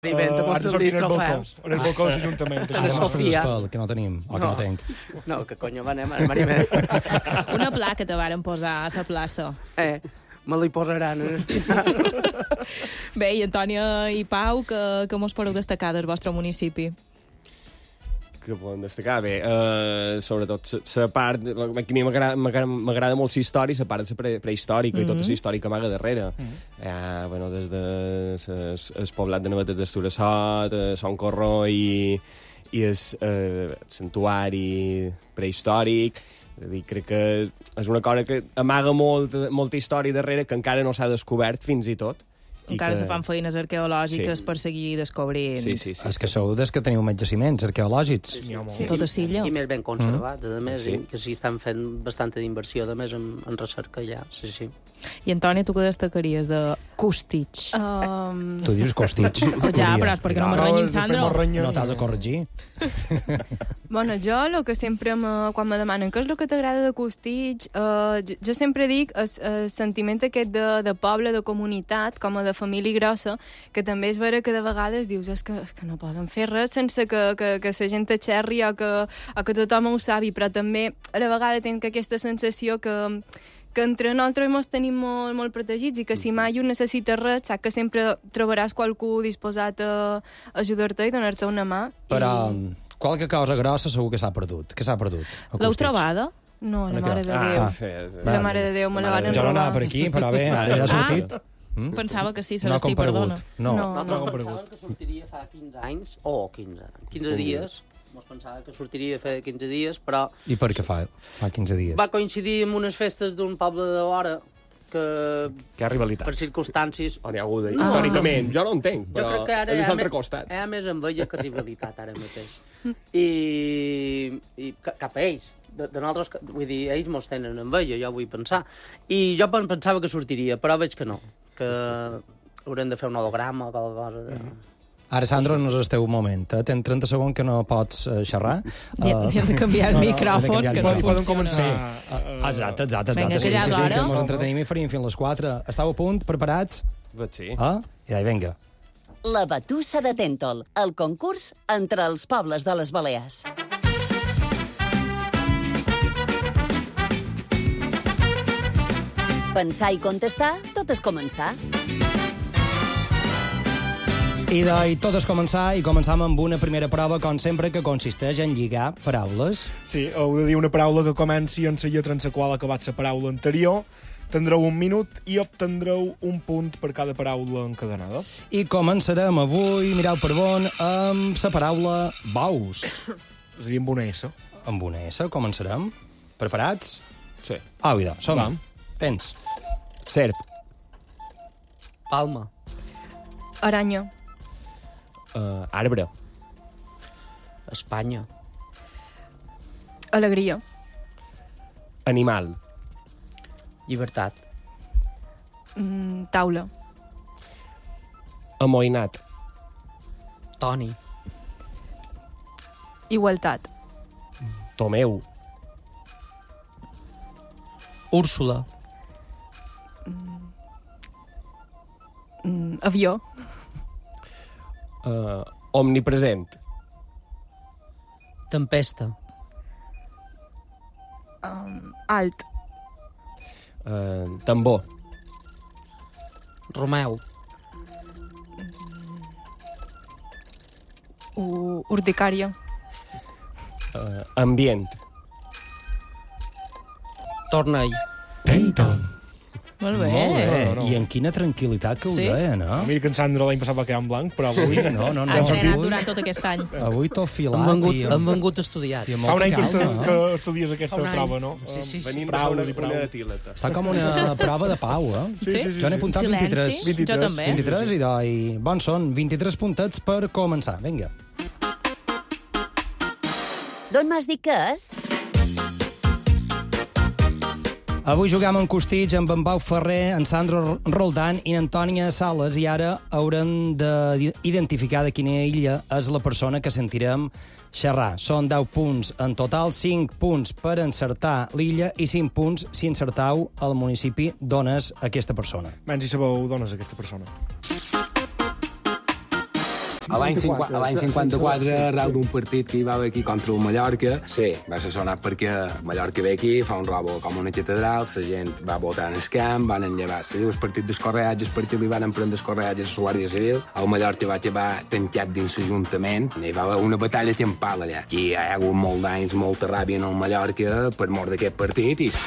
Ara sortim al balcó. En el balcó de l'Ajuntament. Ara Sofia. Que no tenim, o que no tenc. No, que conyo, anem, Marimet. Una placa te varen posar a la plaça. Me la hi posaran en el final. Bé, i Antònia i Pau, que mos podeu destacar del vostre municipi? Que podem destacar? Bé, sobretot la part... A mi m'agrada molt la història, la part de la prehistòrica i tota la història que amaga darrere. Bueno, des del poblat de Navetes d'Esturassot, Son Corró i el santuari prehistòric. És a dir, crec que és una cosa que amaga molta història darrere que encara no s'ha descobert fins i tot. Encara se fan feines arqueològiques per seguir descobrint. Sí. És que sou des que teniu més jaciments arqueològics. Sí. Tot a Silla. I més ben conservats, a més, que sí estan fent bastanta d'inversió, a més, en recerca ja, sí. I Antònia, tu què destacaries de Costitx? Tu dius Costitx. Ja, però és perquè no me renyin, Sandro. No t'has de corregir. Bueno, jo, el que sempre quan me demanen què és el que t'agrada de Costitx, jo sempre dic el sentiment aquest de poble, de comunitat, com a de família grossa, que també és vera que de vegades dius és que no poden fer res sense que la gent t'aixerri o que tothom ho sabi, però també a la vegada tinc aquesta sensació que entre nosaltres ens tenim molt protegits i que si mai un necessita res, saps que sempre trobaràs qualcú disposat a ajudar-te i donar-te una mà. Però qualque cosa grossa segur que s'ha perdut. Què s'ha perdut? L'heu trobada? No, la Mare de Déu. La Mare de Déu me la van robar. Jo no anava per aquí, però bé, ara ja ha sortit. Pensava que sí, Celestí, perdona. No. Nosaltres pensàvem que sortiria fa 15 anys, 15 dies, ens pensava que sortiria fa 15 dies, però... I per què fa 15 dies? Va coincidir amb unes festes d'un poble de vora que ha rivalitat. Per circumstàncies... On hi ha hagut, històricament. Jo no entenc, però és l'altre costat. Hi ha més enveja que rivalitat ara mateix. I cap a ells. De nosaltres, vull dir, ells mos tenen enveja, jo vull pensar. I jo pensava que sortiria, però veig que no. Que haurem de fer un holograma o qualque cosa de... Ara, Sandro, no és el teu moment. Tens 30 segons que no pots xerrar. Hem de canviar el micròfon, que no funciona. Sí, exacte. Vinga, que ja és hora. Que mos entretenim i faríem fins les 4. Estau a punt? Preparats? Sí. Ja, vinga. La Batussa de Tèntol, el concurs entre els pobles de les Balears. Pensar i contestar, tot és començar. I tot és començar, i començam amb una primera prova, com sempre, que consisteix en lligar paraules. Sí, heu de dir una paraula que comenci en la lletra en la qual ha acabat la paraula anterior. Tindreu 1 minut i obtindreu un punt per cada paraula encadenada. I començarem avui, mireu per bon, amb la paraula baus. És a dir, amb una S. Amb una S, començarem. Preparats? Sí. Vida, som-hi. Tens. Serp. Palma. Aranya. Arbre. Espanya. Alegria. Animal. Llibertat. Taula. Amoïnat. Toni. Igualtat. Tomeu. Úrsula. Avió. Omnipresent. Tempesta. Alt. Tambor. Romeu. Urticària. Ambient. Tornell. Tèntol. Molt bé. No. I en quina tranquil·litat que ho deia, no? Mira que en Sandro l'any passat va quedar en blanc, però avui... No. Ha entrenat durant tot aquest any. Avui t'ho filat. Hem vengut estudiats. Fa un any que estudies aquesta prova, no? Sí. Venim Paraules i una paraules. etíleta. Està com una prova de pau, Sí. Jo n'he apuntat 23. Silenci. Jo també. 23 i bons són 23 puntets per començar. Vinga. D'on m'has dit que és? Avui juguem en Costitx amb en Pau Ferrer, en Sandro Roldán i en Antònia Sales, i ara haurem d'identificar de quina illa és la persona que sentirem xerrar. Són 10 punts en total, 5 punts per encertar l'illa i 5 punts si encertau el municipi d'on és aquesta persona. Menys si sabeu d'on és aquesta persona. A l'any 54, arrel d'un partit que hi va haver aquí contra el Mallorca, sí, va ser sonat perquè el Mallorca ve aquí, fa un robo com una catedral, la gent va votar en el camp, van enllevar, se diu el partit d'escorreatges, perquè li van prendre escorreatges a la Guàrdia Civil, el Mallorca va quedar tancat dins l'Ajuntament, hi va haver una batalla campal allà. Aquí hi ha hagut molt d'anys, molta ràbia en el Mallorca per mort d'aquest partit i...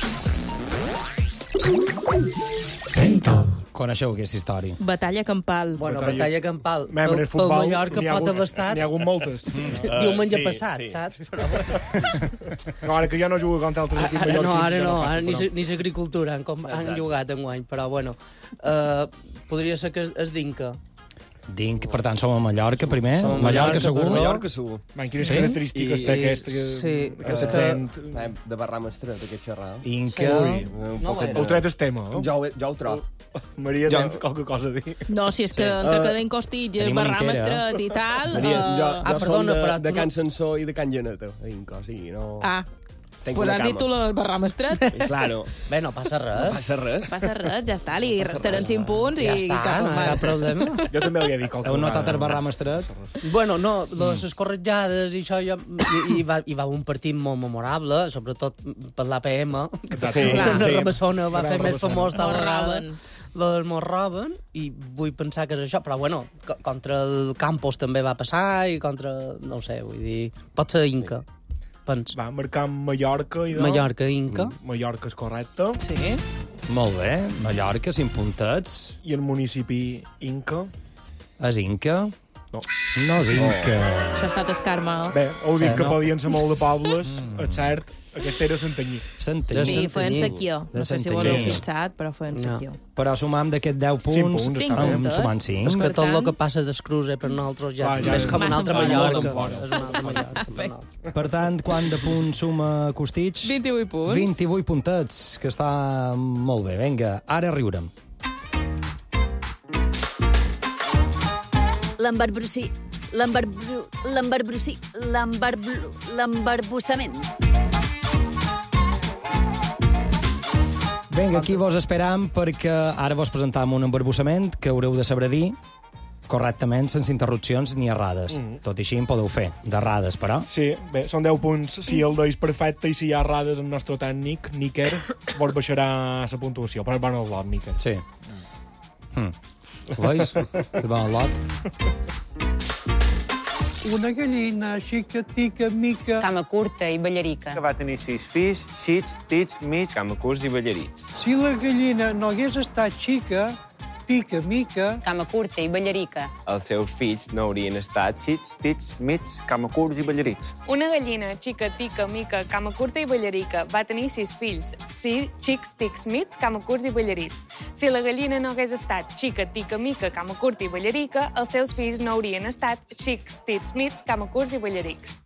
Coneixeu aquesta història? Batalla campal. Bueno, batalla campal. Pel Mallorca pot haver estat... N'hi ha hagut moltes. Diumenge passat, saps? No, ara que ja no juga contra altres equips mallorquins. No, ara no, ara ni l'agricultura han jugat enguany, però bueno, podria ser que es Dinka. Dinc, per tant, som a Mallorca primer. Som a Mallorca segur. Mallorca segur. Man, quines característiques té aquesta gent? De Barram Estret, aquest xerrada. Inca. Heu tret el tema, no? Jo ho trobo. Maria, tens qualque cosa a dir? No, si és que entre Cadent Costitx, Barram Estret i tal... Jo som perdona, de Can Sansó i de Can Llaneta. Inca, sí, no... Ah, pues has dit tu el Barram Estret. Claro. Bé, no passa res. No passa res. Passa res, ja està, li restaran 5 punts Ja i està, no hi ha problema. Jo també li he dit qualque Heu notat el Barram Estret? Bueno, no, les corretjades i això, hi va haver un partit molt memorable, sobretot per l'APM. La Rabassona va fer més famós tal vegada. Els mos roben, i vull pensar que és això, però bueno, contra el Campos també va passar, i contra, no ho sé, vull dir, pot ser Inca. Va, marcant Mallorca i Mallorca, Inca. Mallorca és correcte. Sí. Molt bé. Mallorca, 5 puntets. I el municipi Inca? És Inca? No. No és Inca. Això ha estat escarma. Bé, heu dit que podien ser molt de pobles, és cert. Aquesta era Santanyí. Santanyí. Sí, feien sequió. No sé si ho heu fixat, però feien sequió. Però sumam d'aquest 10 punts, sumant 5. És que tot el que passa d'escruce per nosaltres ja és com una altra Mallorca. És una altra Mallorca. Per tant, quant de punts suma Costitx? 28 punts. 28 puntets, que està molt bé. Vinga, ara riurem. L'embarbussament. Vinga, aquí vos esperam perquè ara vos presentam un embarbussament que haureu de saber dir correctament, sense interrupcions ni errades. Tot i així en podeu fer, d'errades, però... Sí, bé, són 10 punts si el deis perfecte i si hi ha errades el nostre tècnic, Níker, vos baixarà la puntuació, però és bon el lot, Níker. Sí. Veus? És bon el lot. Una gallina xicatica, mica... Cama curta i ballarica. Que va tenir 6 fills, xits, tits, mig, cama curts i ballarits. Si la gallina no hagués estat xica, tica, mica... Cama curta i ballarica. Els seus fills no haurien estat xits, tits, mig, cama curts i ballarits. Una gallina xica, tica, mica, cama curta i ballarica va tenir 6 fills, xics, tics, mig, cama curts i ballarits. Si la gallina no hagués estat xica, tica, mica, cama curta i ballarica, els seus fills no haurien estat xics, tits, mig, cama curts i ballarics.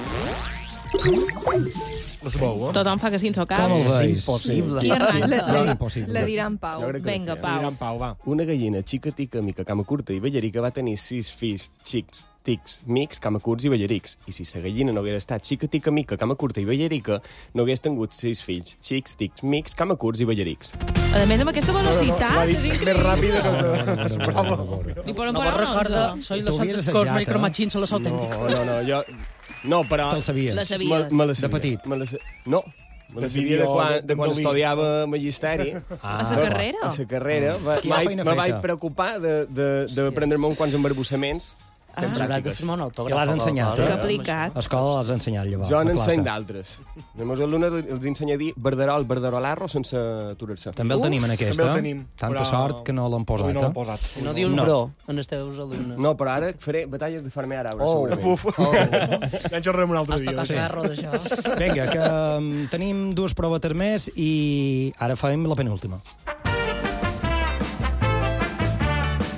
Tothom fa que sí en socar. Com el veus? Impossible. Qui arranca? La dirà en Pau. Vinga, Pau. Una gallina xica, tica, mica, cama curta i ballarica va tenir 6 fills, xics, tics, mics, cama curts i ballarics. I si la gallina no hagués estat xica, tica, mica, cama curta i ballarica, no hagués tingut 6 fills, xics, tics, mics, cama curts i ballarics. A més, amb aquesta velocitat, és increïble. Més ràpida que es prova. Li poden No posar me'n recorda, soy los santos cors, Micro Machín, son los auténticos. No, jo... No, però... Te'l sabies. La sabies. De petit. No, me la sabia de quan estudiava magisteri. A la carrera? A la carrera. Me vaig preocupar d'aprendre-me uns quants embarbussaments. Que ens hauràs de firmar un autògraf. I l'has ensenyat, Que aplicat. A escola l'has ensenyat, llavors. Jo n'enseny d'altres. Els meus alumnes els ensenya a dir verderol, verderolarro, sense aturar-se. També el tenim en aquesta. També el tenim. Tanta sort que no l'han posat. No l'han posat. No dius bro en els teus alumnes. No, però ara faré batalles de farmer ara, segurament. Ja en xerrem un altre dia. Has tocat ferro, d'això. Vinga, que tenim 2 provetes més i ara farem la penúltima.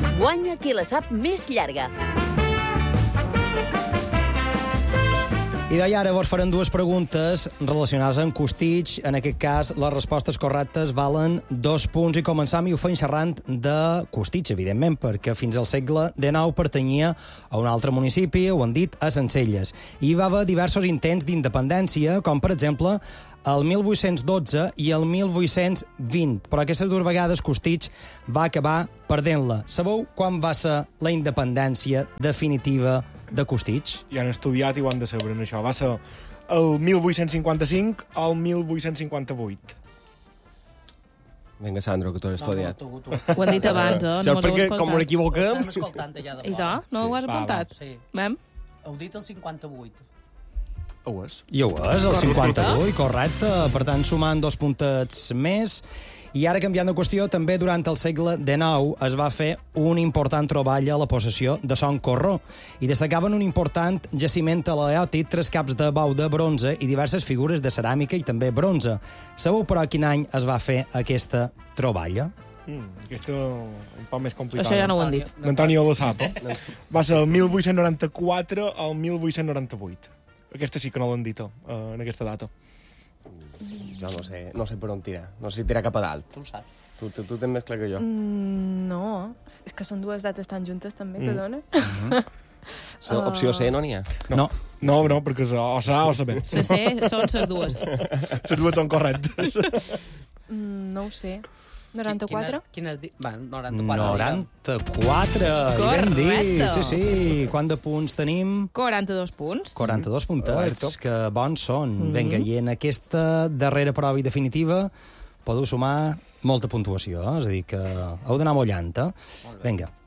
Guanya qui la sap més llarga. I ara vos faran dues preguntes relacionades amb Costitx. En aquest cas, les respostes correctes valen 2 punts i començam i ho fem xerrant de Costitx, evidentment, perquè fins al segle XIX pertanyia a un altre municipi, ho han dit, a Sencelles. I hi va haver diversos intents d'independència, com per exemple el 1812 i el 1820, però aquestes dues vegades Costitx va acabar perdent-la. Sabeu quan va ser la independència definitiva de Costitx? I han estudiat i ho han de saber, això. Va ser el 1855 al 1858. Vinga, Sandro, que tu has estudiat. Ho han dit abans, no? Saps perquè, com m'equivoquem... I tu? No ho has apuntat? Sí. Mem? Heu dit el 58. Ho és. I ho és, el 58, correcte. Per tant, sumant 2 puntets més. I ara, canviant de qüestió, també durant el segle XIX es va fer un important troballa a la possessió de Son Corró i destacaven un important jaciment aleòtic, 3 caps de bou de bronze i diverses figures de ceràmica i també bronze. Sabeu, però, quin any es va fer aquesta troballa? Aquesta un poc més complicada. Això ja no ho han dit. L'Antonio lo sap, Va ser el 1894 al 1898. Aquesta sí que no l'han dit, en aquesta data. Jo no sé per on tirar. No sé si tirar cap a dalt. Tu ho saps. Tu tens més clar que jo. No, és que són dues dates tan juntes també que dona. Opció C no n'hi ha? No, perquè és o A o B. La C són les dues. Les dues són correctes. No ho sé. 94? Quin has dit? Va, 94. 94, i ben dit. Sí. Quant de punts tenim? 42 punts. 42 puntets, que bons són. Vinga, i en aquesta darrera prova i definitiva podeu sumar molta puntuació, és a dir, que heu d'anar mullant, Vinga.